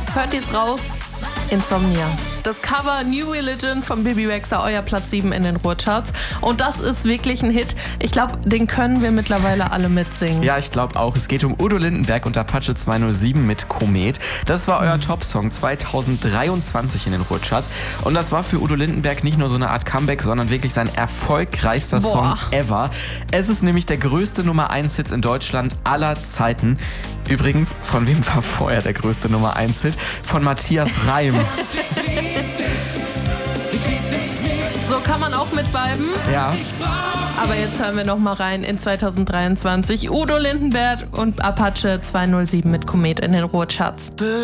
hört ihr's raus? Insomnia. Das Cover New Religion von Bibi Rexha, euer Platz 7 in den Ruhrcharts. Und das ist wirklich ein Hit. Ich glaube, den können wir mittlerweile alle mitsingen. Ja, ich glaube auch. Es geht um Udo Lindenberg und Apache 207 mit Komet. Das war euer Top-Song 2023 in den Ruhrcharts. Und das war für Udo Lindenberg nicht nur so eine Art Comeback, sondern wirklich sein erfolgreichster Song ever. Es ist nämlich der größte Nummer-1-Hit in Deutschland aller Zeiten. Übrigens, von wem war vorher der größte Nummer-1-Hit? Von Matthias Reim. So kann man auch mitviben. Ja. Aber jetzt hören wir noch mal rein in 2023. Udo Lindenberg und Apache 207 mit Komet in den Ruhrcharts.